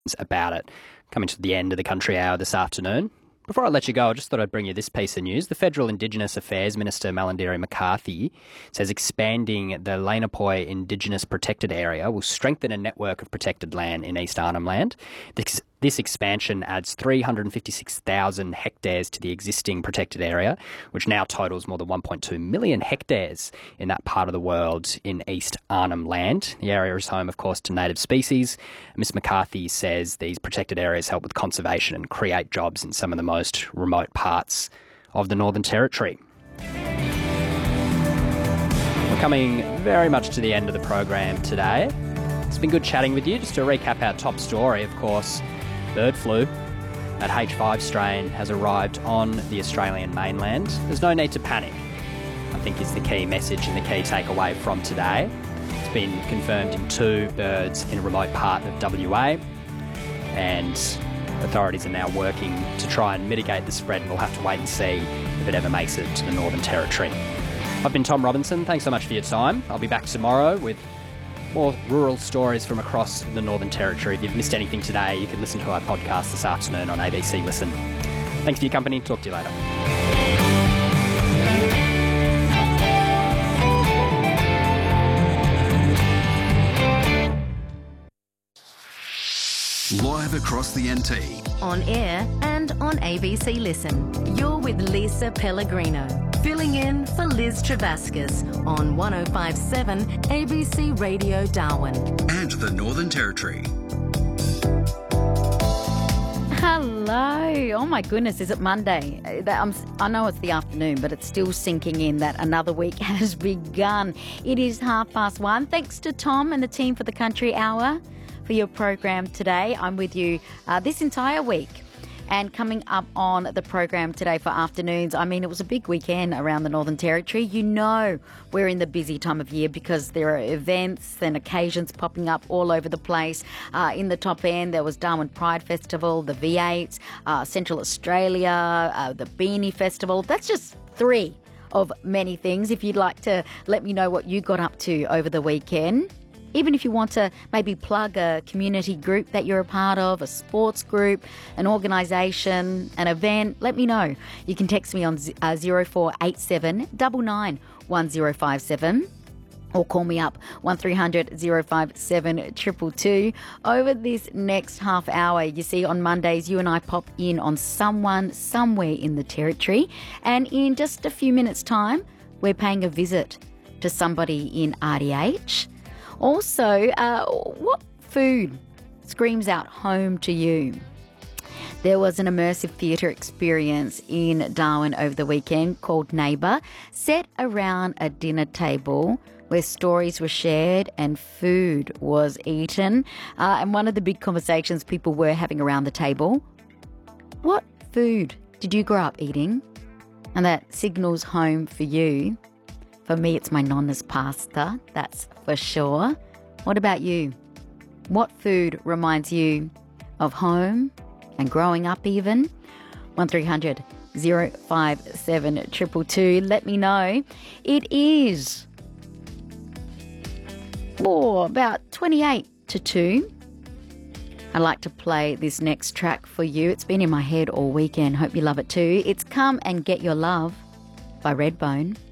about it. Coming to the end of the Country Hour this afternoon. Before I let you go, I just thought I'd bring you this piece of news. The Federal Indigenous Affairs Minister, Malarndirri McCarthy, says expanding the Lanapoi Indigenous Protected Area will strengthen a network of protected land in East Arnhem Land. This expansion adds 356,000 hectares to the existing protected area, which now totals more than 1.2 million hectares in that part of the world in East Arnhem Land. The area is home, of course, to native species. Ms McCarthy says these protected areas help with conservation and create jobs in some of the most remote parts of the Northern Territory. We're coming very much to the end of the program today. It's been good chatting with you. Just to recap our top story, of course, bird flu. That H5 strain has arrived on the Australian mainland. There's no need to panic, I think is the key message and the key takeaway from today. It's been confirmed in 2 birds in a remote part of WA, and authorities are now working to try and mitigate the spread, and we'll have to wait and see if it ever makes it to the Northern Territory. I've been Tom Robinson. Thanks so much for your time. I'll be back tomorrow with more rural stories from across the Northern Territory. If you've missed anything today, you can listen to our podcast this afternoon on ABC Listen. Thanks for your company. Talk to you later. Live across the NT. On air and on ABC Listen. You're with Lisa Pellegrino, filling in for Liz Travascus on 105.7 ABC Radio Darwin. And the Northern Territory. Hello. Oh my goodness, is it Monday? I know it's the afternoon, but it's still sinking in that another week has begun. It is 1:30. Thanks to Tom and the team for the Country Hour for your program today. I'm with you this entire week. And coming up on the program today for afternoons, I mean, it was a big weekend around the Northern Territory. You know we're in the busy time of year because there are events and occasions popping up all over the place. In the top end, there was Darwin Pride Festival, the V8, Central Australia, the Beanie Festival. That's just 3 of many things. If you'd like to let me know what you got up to over the weekend, even if you want to maybe plug a community group that you're a part of, a sports group, an organisation, an event, let me know. You can text me on 0487 99 1057 or call me up 1300 057 222. Over this next half hour, you see, on Mondays, you and I pop in on someone somewhere in the Territory. And in just a few minutes' time, we're paying a visit to somebody in RDH. Also, what food screams out home to you? There was an immersive theatre experience in Darwin over the weekend called Neighbour, set around a dinner table where stories were shared and food was eaten. And one of the big conversations people were having around the table, what food did you grow up eating? And that signals home for you. For me, it's my nonna's pasta, that's for sure. What about you? What food reminds you of home and growing up even? 1300 057 222. Let me know. It is about 28 to 2. I'd like to play this next track for you. It's been in my head all weekend. Hope you love it too. It's Come and Get Your Love by Redbone.